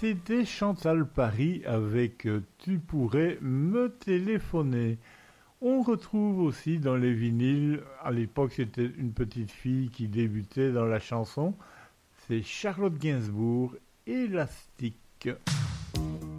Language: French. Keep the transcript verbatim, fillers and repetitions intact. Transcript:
c'était Chantal Paris avec euh, Tu pourrais me téléphoner. On retrouve aussi dans les vinyles, à l'époque c'était une petite fille qui débutait dans la chanson, c'est Charlotte Gainsbourg, Élastique.